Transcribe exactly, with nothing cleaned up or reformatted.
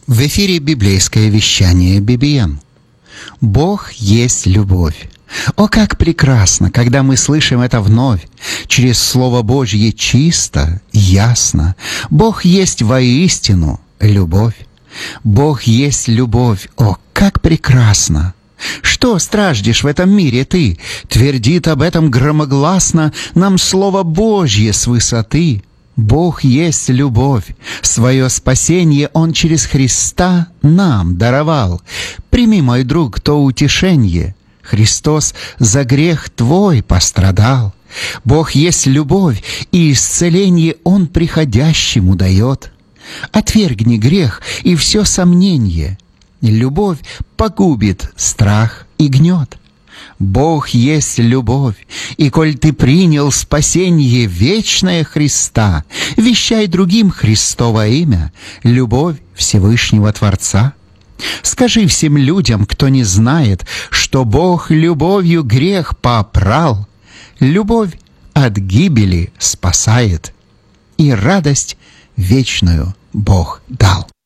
В эфире библейское вещание би би эм. Бог есть любовь. О, как прекрасно, когда мы слышим это вновь, через Слово Божье чисто, ясно. Бог есть воистину любовь. Бог есть любовь. О, как прекрасно! Что страждешь в этом мире ты? Твердит об этом громогласно нам Слово Божье с высоты. Бог есть любовь. Свое спасение Он через Христа нам даровал. Прими, мой друг, то утешенье. Христос за грех твой пострадал. Бог есть любовь, и исцеление Он приходящему дает. Отвергни грех и все сомнение. Любовь погубит страх и гнет. Бог есть любовь, и коль ты принял спасение вечное Христа, вещай другим Христово имя, любовь Всевышнего Творца. Скажи всем людям, кто не знает, что Бог любовью грех попрал. Любовь от гибели спасает, и радость вечную Бог дал.